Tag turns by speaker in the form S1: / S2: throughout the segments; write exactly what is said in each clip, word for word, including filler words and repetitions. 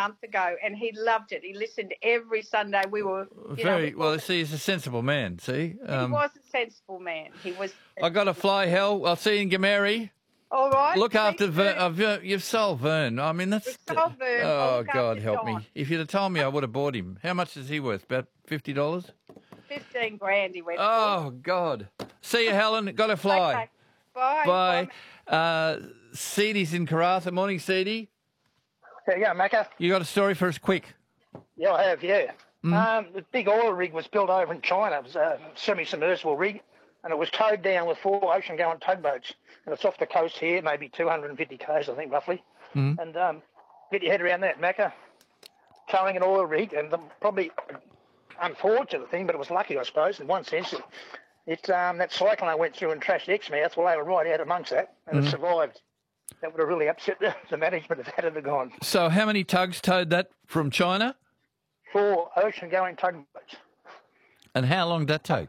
S1: month ago, and he loved it. He listened every Sunday. We were you
S2: Very
S1: know,
S2: well. See, he's a sensible man. See, um,
S1: he was a sensible man. He was.
S2: I got to fly, Hell. I'll see you in Gameri.
S1: All right.
S2: Look after Vern.
S1: Vern.
S2: Uh, Ver- you've sold Vern. I mean, that's.
S1: We've sold Vern. I'll
S2: Oh
S1: look
S2: God,
S1: after
S2: help
S1: John.
S2: me! If you'd have told me, I would have bought him. How much is he worth? About fifty dollars.
S1: Fifteen grand. He went.
S2: Oh God! See you, Helen. Got to
S1: for.
S2: fly.
S1: Okay. Bye.
S2: Bye. Uh, Seedie's in Karratha. Morning, Seedie.
S3: There you go, Macca.
S2: You got a story for us, quick?
S3: Yeah, I have, yeah.
S2: Mm.
S3: Um, the big oil rig was built over in China. It was a semi-submersible rig, and it was towed down with four ocean-going tugboats. And it's off the coast here, maybe two hundred fifty k's, I think, roughly.
S2: Mm.
S3: And um, get your head around that, Macca. Towing an oil rig, and the probably unfortunate thing, but it was lucky, I suppose, in one sense. It, it um, that cyclone went through and trashed Exmouth, well, they were right out amongst that, and
S2: Mm.
S3: it survived. That would have really upset the, the management if that had gone.
S2: So, how many tugs towed that from China?
S3: Four ocean-going tugboats.
S2: And how long did that take?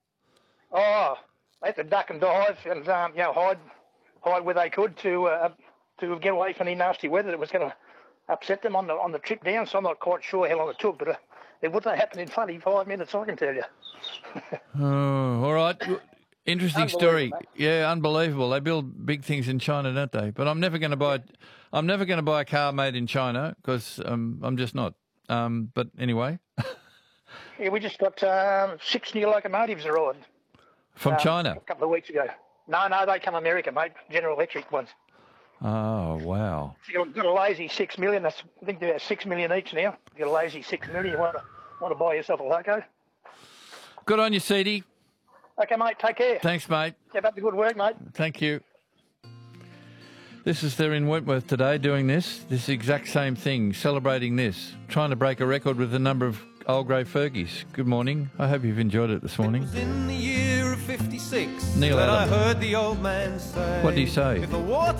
S3: Oh, they had to duck and dive and um, you know hide, hide where they could to uh, to get away from any nasty weather that was going to upset them on the on the trip down. So I'm not quite sure how long it took, but uh, it wouldn't have happened in twenty-five minutes, I can tell you.
S2: Oh, all right. Interesting story.
S3: Unbelievable,
S2: Yeah, unbelievable. They build big things in China, don't they? But I'm never going to buy. I'm never going to buy a car made in China because um, I'm just not. Um, but anyway,
S3: Yeah, we just got um, six new locomotives arrived
S2: from
S3: um,
S2: China.
S3: a couple of weeks ago. No, no, they come America, mate. General Electric ones.
S2: Oh wow.
S3: You've got a lazy six million. That's I think they're six million each now. You got a lazy six million. You want to want to buy yourself a loco?
S2: Good on you, Seedy.
S3: Okay, mate. Take care.
S2: Thanks, mate.
S3: Keep up the good work, mate.
S2: Thank you. This is there in Wentworth today doing this, this exact same thing, celebrating this, trying to break a record with the number of old grey Fergies. Good morning. I hope you've enjoyed it this morning.
S4: It was in the year of fifty-six
S2: Neil
S4: that I
S2: Adams.
S4: heard the old man say,
S2: What did he say?
S4: If the water